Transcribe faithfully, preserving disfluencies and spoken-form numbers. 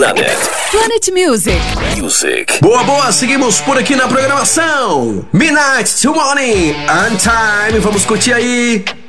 Planet. Planet Music. Music. Boa, boa, seguimos por aqui na programação. Midnight to Morning, On Time, vamos curtir aí